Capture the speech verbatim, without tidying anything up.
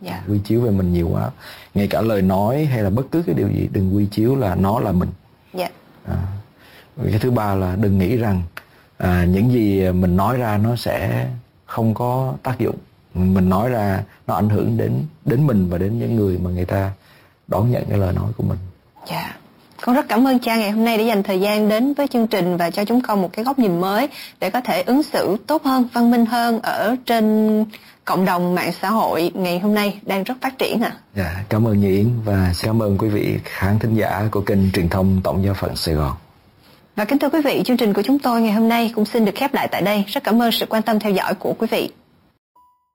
Dạ. Quy chiếu về mình nhiều quá, ngay cả lời nói hay là bất cứ cái điều gì đừng quy chiếu là nó là mình. Dạ. À, cái thứ ba là đừng nghĩ rằng à, những gì mình nói ra nó sẽ không có tác dụng. Mình nói ra nó ảnh hưởng đến đến mình và đến những người mà người ta đón nhận cái lời nói của mình. Dạ. Con rất cảm ơn cha ngày hôm nay đã dành thời gian đến với chương trình và cho chúng con một cái góc nhìn mới để có thể ứng xử tốt hơn, văn minh hơn ở trên cộng đồng mạng xã hội ngày hôm nay đang rất phát triển ạ. À. Dạ, cảm ơn Như Yến và cảm ơn quý vị khán thính giả của kênh truyền thông Tổng giáo phận Sài Gòn. Và kính thưa quý vị, chương trình của chúng tôi ngày hôm nay cũng xin được khép lại tại đây. Rất cảm ơn sự quan tâm theo dõi của quý vị.